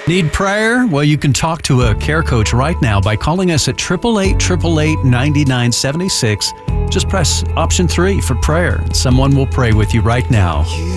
Need prayer? Well, you can talk to a care coach right now by calling us at 888-888-9976. Just press option 3 for prayer. Someone will pray with you right now.